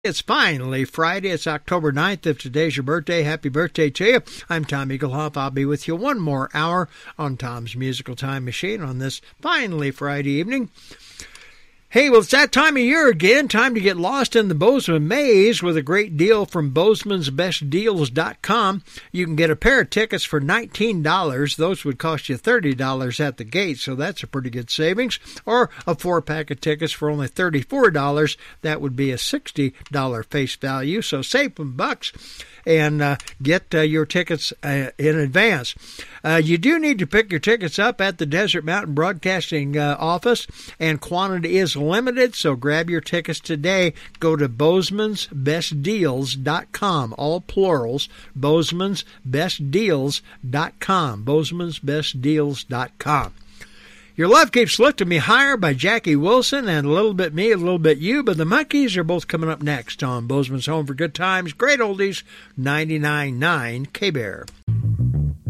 It's finally Friday. It's October 9th. If today's your birthday, happy birthday to you. I'm Tom Eaglehoff. I'll be with you one more hour on Tom's Musical Time Machine on this finally Friday evening. Hey, well, it's that time of year again. Time to get lost in the Bozeman maze with a great deal from Bozeman'sBestDeals.com. You can get a pair of tickets for $19. Those would cost you $30 at the gate, so that's a pretty good savings. Or a 4-pack of tickets for only $34. That would be a $60 face value, so save some bucks and get your tickets in advance. You do need to pick your tickets up at the Desert Mountain Broadcasting office, and quantity is limited, so grab your tickets today. Go to Bozeman'sBestDeals.com, all plurals, Bozeman'sBestDeals.com, Bozeman'sBestDeals.com. Your Love Keeps Lifting Me Higher by Jackie Wilson, and A Little Bit Me, A Little Bit You, but the Monkees are both coming up next on Bozeman's Home for Good Times, Great Oldies, 99.9 K-Bear.